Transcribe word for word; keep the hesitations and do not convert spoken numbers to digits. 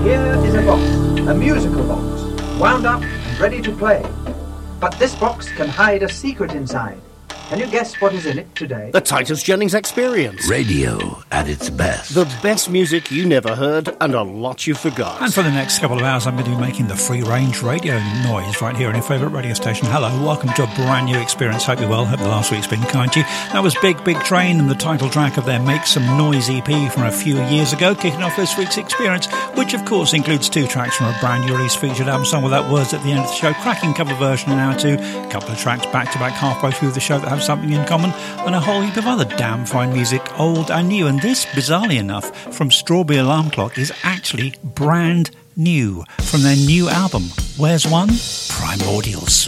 Here is a box, a musical box, wound up and ready to play. But this box can hide a secret inside. Can you guess what is in it today? The Titus Jennings Experience. Radio at its best. The best music you never heard and a lot you forgot. And for the next couple of hours, I'm going to be making the free-range radio noise right here on your favourite radio station. Hello, welcome to a brand new experience. Hope you're well. Hope the last week's been kind to you. That was Big Big Train and the title track of their Make Some Noise E P from a few years ago, kicking off this week's experience, which of course includes two tracks from a brand new release featured album song without words at the end of the show, cracking cover version and now two, a couple of tracks back-to-back halfway through the show that have something in common, and a whole heap of other damn fine music, old and new. And this, bizarrely enough, from Strawberry Alarm Clock is actually brand new from their new album. Where's One? Primordial Soup.